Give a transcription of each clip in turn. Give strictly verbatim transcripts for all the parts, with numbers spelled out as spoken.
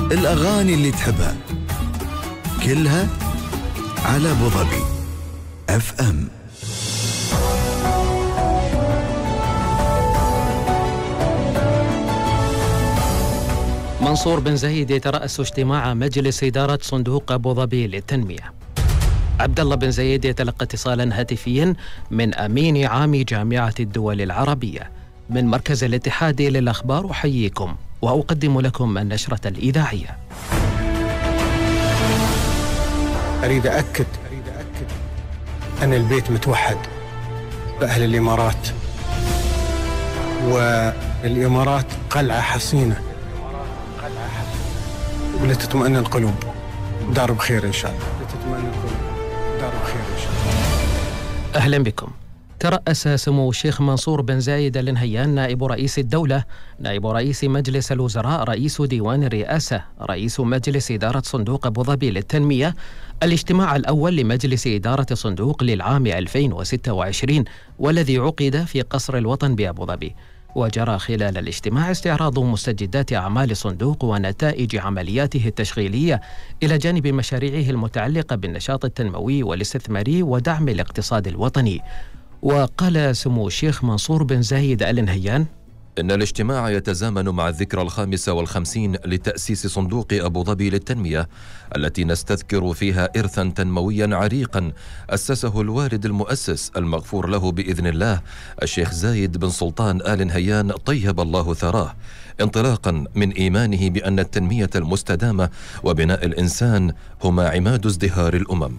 الأغاني اللي تحبها كلها على أبو ظبي اف ام. منصور بن زايد يترأس اجتماع مجلس إدارة صندوق أبو ظبي للتنمية. عبد الله بن زايد يتلقى اتصالا هاتفيا من أمين عام جامعة الدول العربية. من مركز الاتحاد للأخبار أحييكم وأقدم لكم النشرة الإذاعية. أريد أكد أن البيت متوحد بأهل الإمارات، والإمارات قلعة حصينة ولتطمئن القلوب، دار بخير إن شاء الله. لتطمئن القلوب، دار بخير إن شاء الله. أهلا بكم. ترأس سمو الشيخ منصور بن زايد آل نهيان نائب رئيس الدولة، نائب رئيس مجلس الوزراء، رئيس ديوان الرئاسة، رئيس مجلس إدارة صندوق أبو ظبي للتنمية الاجتماع الأول لمجلس إدارة الصندوق للعام ألفين وستة وعشرين، والذي عقد في قصر الوطن بأبو ظبي. وجرى خلال الاجتماع استعراض مستجدات أعمال الصندوق ونتائج عملياته التشغيلية إلى جانب مشاريعه المتعلقة بالنشاط التنموي والاستثماري ودعم الاقتصاد الوطني. وقال سمو الشيخ منصور بن زايد آل نهيان: إن الاجتماع يتزامن مع الذكرى الخامسة والخمسين لتأسيس صندوق أبو ظبي للتنمية، التي نستذكر فيها إرثا تنمويا عريقا أسسه الوالد المؤسس المغفور له بإذن الله الشيخ زايد بن سلطان آل نهيان طيب الله ثراه، انطلاقا من إيمانه بأن التنمية المستدامة وبناء الإنسان هما عماد ازدهار الأمم.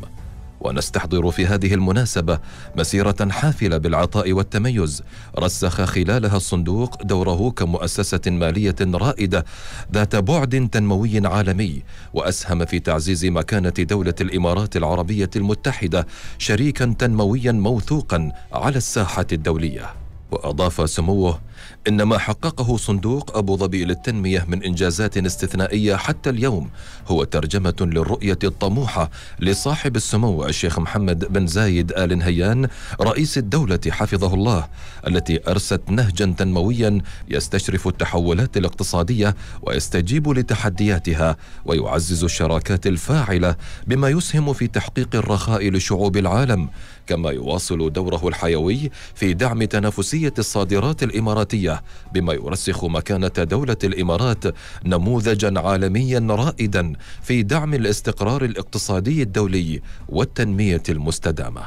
ونستحضر في هذه المناسبة مسيرة حافلة بالعطاء والتميز رسخ خلالها الصندوق دوره كمؤسسة مالية رائدة ذات بعد تنموي عالمي، وأسهم في تعزيز مكانة دولة الإمارات العربية المتحدة شريكا تنمويا موثوقا على الساحة الدولية. وأضاف سموه: إن ما حققه صندوق أبو ظبي للتنمية من إنجازات استثنائية حتى اليوم هو ترجمة للرؤية الطموحة لصاحب السمو الشيخ محمد بن زايد آل نهيان رئيس الدولة حفظه الله، التي أرست نهجا تنمويا يستشرف التحولات الاقتصادية ويستجيب لتحدياتها ويعزز الشراكات الفاعلة بما يسهم في تحقيق الرخاء لشعوب العالم، كما يواصل دوره الحيوي في دعم تنافسية الصادرات الإماراتية بما يرسخ مكانة دولة الإمارات نموذجا عالميا رائدا في دعم الاستقرار الاقتصادي الدولي والتنمية المستدامة.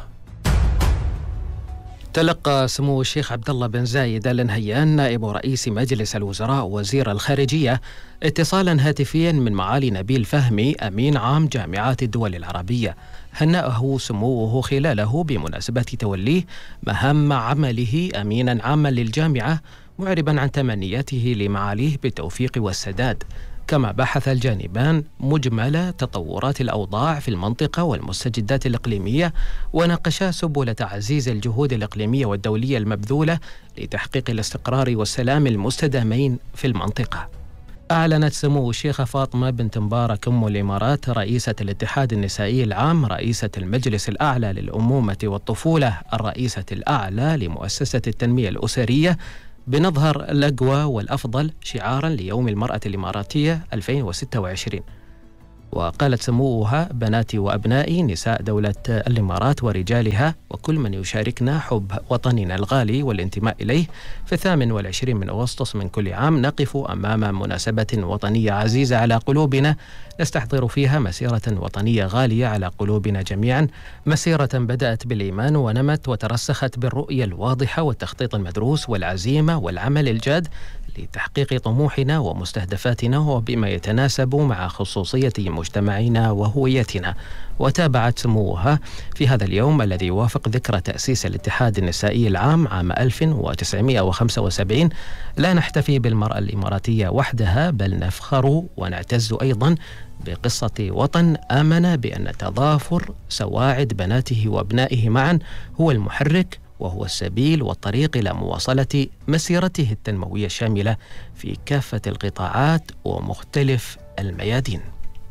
تلقى سمو الشيخ عبد الله بن زايد آل نهيان نائب رئيس مجلس الوزراء وزير الخارجية اتصالا هاتفيا من معالي نبيل فهمي أمين عام جامعات الدول العربية، هنأه سموه خلاله بمناسبة توليه مهام عمله أمينا عاما للجامعة، معربا عن تمنياته لمعاليه بالتوفيق والسداد. كما بحث الجانبان مجمل تطورات الأوضاع في المنطقة والمستجدات الإقليمية، وناقشا سبل تعزيز الجهود الإقليمية والدولية المبذولة لتحقيق الاستقرار والسلام المستدامين في المنطقة. أعلنت سمو الشيخة فاطمة بنت مبارك أم الإمارات رئيسة الاتحاد النسائي العام، رئيسة المجلس الأعلى للأمومة والطفولة، الرئيسة الأعلى لمؤسسة التنمية الأسرية، بنظهر الأقوى والأفضل شعارا ليوم المرأة الإماراتية ألفين وستة وعشرين. وقالت سموها: بناتي وأبنائي نساء دولة الإمارات ورجالها وكل من يشاركنا حب وطننا الغالي والانتماء إليه، في الثامن والعشرين من أغسطس من كل عام نقف أمام مناسبة وطنية عزيزة على قلوبنا، نستحضر فيها مسيرة وطنية غالية على قلوبنا جميعا، مسيرة بدأت بالإيمان ونمت وترسخت بالرؤية الواضحة والتخطيط المدروس والعزيمة والعمل الجاد لتحقيق طموحنا ومستهدفاتنا وبما يتناسب مع خصوصية مجتمعنا وهويتنا. وتابعت سموها: في هذا اليوم الذي يوافق ذكرى تأسيس الاتحاد النسائي العام عام ألف وتسعمائة وخمسة وسبعين، لا نحتفي بالمرأة الإماراتية وحدها، بل نفخر ونعتز أيضا بقصة وطن آمن بأن تضافر سواعد بناته وأبنائه معا هو المحرك وهو السبيل والطريق إلى مواصلة مسيرته التنموية الشاملة في كافة القطاعات ومختلف الميادين.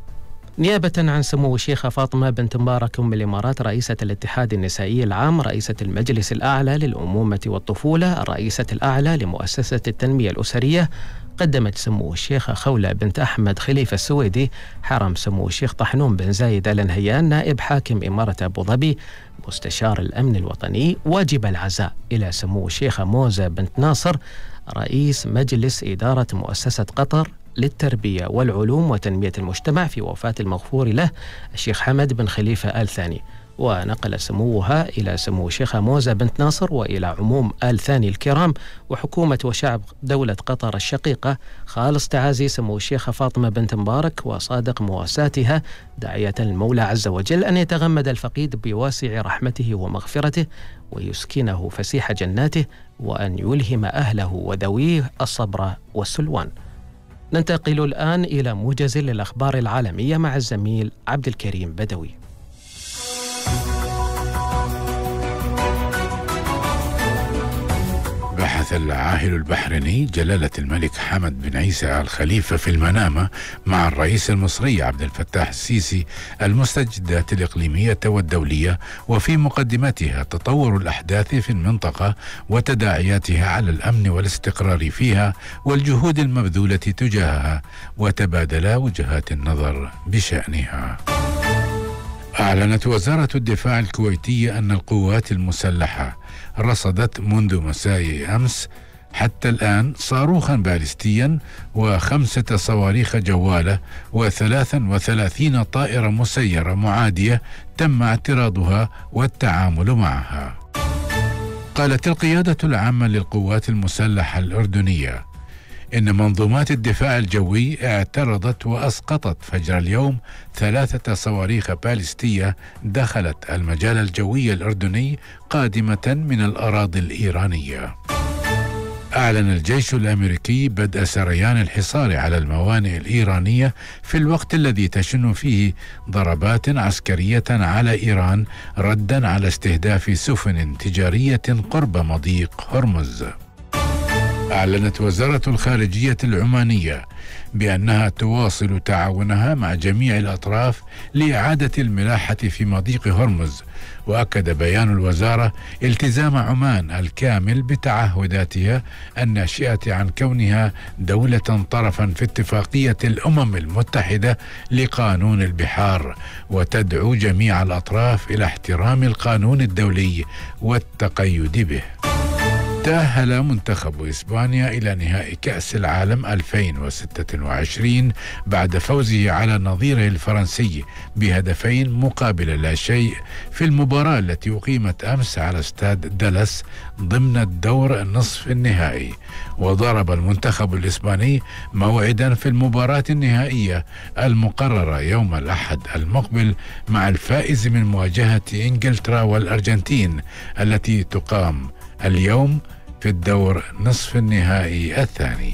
نيابة عن سمو الشيخة فاطمة بنت مبارك أم الإمارات رئيسة الاتحاد النسائي العام، رئيسة المجلس الأعلى للأمومة والطفولة، الرئيسة الأعلى لمؤسسة التنمية الأسرية، قدمت سمو الشيخة خولة بنت أحمد خليفة السويدي حرم سمو الشيخ طحنون بن زايد آل نهيان نائب حاكم إمارة أبو ظبي مستشار الأمن الوطني واجب العزاء إلى سمو الشيخة موزة بنت ناصر رئيس مجلس إدارة مؤسسة قطر للتربية والعلوم وتنمية المجتمع في وفاة المغفور له الشيخ حمد بن خليفة آل ثاني. ونقل سموها إلى سمو الشيخة موزة بنت ناصر وإلى عموم آل ثاني الكرام وحكومة وشعب دولة قطر الشقيقة خالص تعازي سمو الشيخة فاطمة بنت مبارك وصادق مواساتها، داعية المولى عز وجل أن يتغمد الفقيد بواسع رحمته ومغفرته ويسكنه فسيح جناته، وأن يلهم أهله وذويه الصبر والسلوان. ننتقل الآن إلى موجز للأخبار العالمية مع الزميل عبد الكريم بدوي. بحث العاهل البحريني جلالة الملك حمد بن عيسى آل خليفة في المنامة مع الرئيس المصري عبد الفتاح السيسي المستجدات الإقليمية والدولية، وفي مقدمتها تطور الأحداث في المنطقة وتداعياتها على الأمن والاستقرار فيها والجهود المبذولة تجاهها، وتبادلا وجهات النظر بشأنها. أعلنت وزارة الدفاع الكويتية أن القوات المسلحة رصدت منذ مساء أمس حتى الآن صاروخا باليستيا وخمسة صواريخ جوالة وثلاثا وثلاثين طائرة مسيرة معادية تم اعتراضها والتعامل معها. قالت القيادة العامة للقوات المسلحة الأردنية إن منظومات الدفاع الجوي اعترضت وأسقطت فجر اليوم ثلاثة صواريخ باليستية دخلت المجال الجوي الأردني قادمة من الأراضي الإيرانية. أعلن الجيش الأمريكي بدء سريان الحصار على الموانئ الإيرانية في الوقت الذي تشن فيه ضربات عسكرية على إيران ردا على استهداف سفن تجارية قرب مضيق هرمز. أعلنت وزارة الخارجية العمانية بأنها تواصل تعاونها مع جميع الأطراف لإعادة الملاحة في مضيق هرمز، وأكد بيان الوزارة التزام عمان الكامل بتعهداتها الناشئة عن كونها دولة طرفا في اتفاقية الأمم المتحدة لقانون البحار، وتدعو جميع الأطراف إلى احترام القانون الدولي والتقيد به. تأهل منتخب إسبانيا إلى نهائي كأس العالم ألفين وستة وعشرين بعد فوزه على نظيره الفرنسي بهدفين مقابل لا شيء في المباراة التي أقيمت أمس على استاد دالاس ضمن الدور النصف النهائي. وضرب المنتخب الإسباني موعدا في المباراة النهائية المقررة يوم الأحد المقبل مع الفائز من مواجهة إنجلترا والأرجنتين التي تقام اليوم في الدور نصف النهائي الثاني.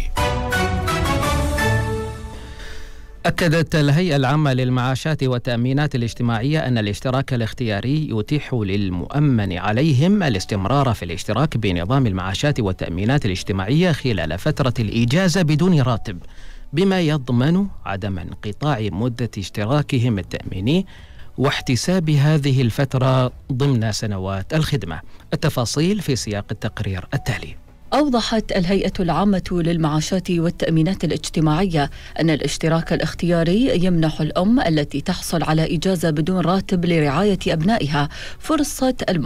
أكدت الهيئة العامة للمعاشات والتأمينات الاجتماعية أن الاشتراك الاختياري يتيح للمؤمن عليهم الاستمرار في الاشتراك بنظام المعاشات والتأمينات الاجتماعية خلال فترة الإجازة بدون راتب، بما يضمن عدم انقطاع مدة اشتراكهم التأميني واحتساب هذه الفترة ضمن سنوات الخدمة. التفاصيل في سياق التقرير التالي. أوضحت الهيئة العامة للمعاشات والتأمينات الاجتماعية أن الاشتراك الاختياري يمنح الأم التي تحصل على إجازة بدون راتب لرعاية أبنائها فرصة